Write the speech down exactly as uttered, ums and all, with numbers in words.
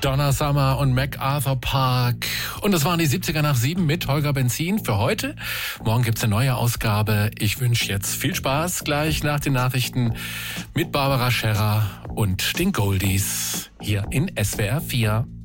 Donna Summer und MacArthur Park. Und das waren die siebziger nach sieben mit Holger Benzin für heute. Morgen gibt's eine neue Ausgabe. Ich wünsche jetzt viel Spaß gleich nach den Nachrichten mit Barbara Scherrer und den Goldies hier in S W R vier.